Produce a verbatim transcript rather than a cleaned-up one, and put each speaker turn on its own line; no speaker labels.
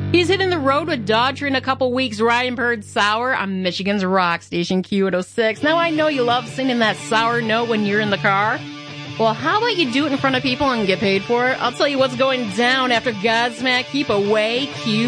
He's hitting the road with Dodger in a couple weeks. Ryan Bird Sour on Michigan's Rock Station Q eight oh six. Now, I know you love singing that sour note when you're in the car. Well, how about you do it in front of people and get paid for it? I'll tell you what's going down after Godsmack. Keep away, Q